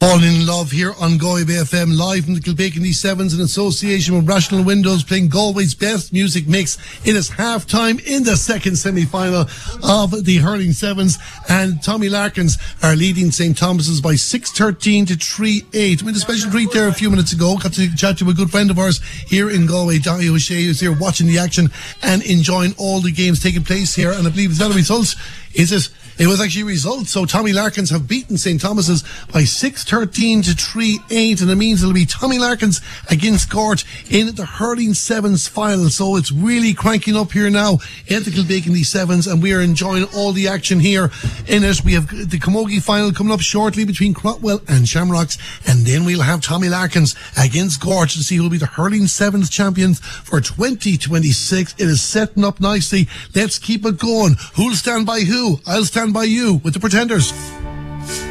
Fall in Love here on Galway Bay FM, live from the Kilbacon Sevens in association with Rational Windows, playing Galway's best music mix. It is half-time in the second semi-final of the Hurling Sevens, and Tommy Larkins are leading St. Thomas's by 6-13 to 3-8. We had a special treat there a few minutes ago. Got to chat to a good friend of ours here in Galway, Donny O'Shea, who's here watching the action and enjoying all the games taking place here. And I believe it's not a result, is it? It was actually a result. So Tommy Larkins have beaten St. Thomas's by 6-13 to 3-8, and it means it'll be Tommy Larkins against Gort in the Hurling Sevens final. So it's really cranking up here now at the Kilbacon Sevens, and we are enjoying all the action here in it. We have the Camogie final coming up shortly between Crotwell and Shamrocks, and then we'll have Tommy Larkins against Gort to see who'll be the Hurling Sevens champions for 2026. It is setting up nicely. Let's keep it going. Who'll stand by who? I'll stand by you with the Pretenders.